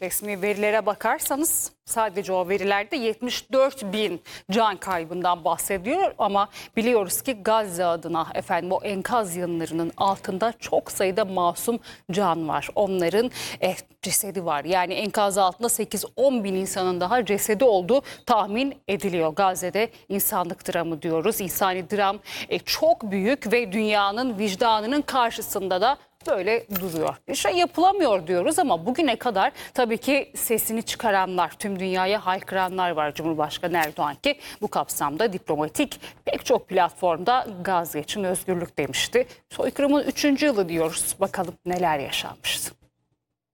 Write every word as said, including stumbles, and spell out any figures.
Resmi verilere bakarsanız sadece o verilerde yetmiş dört bin can kaybından bahsediyor ama biliyoruz ki Gazze adına efendim o enkaz yığınlarının altında çok sayıda masum can var. Onların eh, cesedi var. Yani enkaz altında sekiz on bin insanın daha cesedi olduğu tahmin ediliyor. Gazze'de insanlık dramı diyoruz. İnsani dram eh, çok büyük ve dünyanın vicdanının karşısında da böyle duruyor. Bir şey yapılamıyor diyoruz ama bugüne kadar tabii ki sesini çıkaranlar, tüm dünyaya haykıranlar var Cumhurbaşkanı Erdoğan ki bu kapsamda diplomatik pek çok platformda Gazze için özgürlük demişti. Soykırımın üçüncü yılı diyoruz. Bakalım neler yaşanmıştı.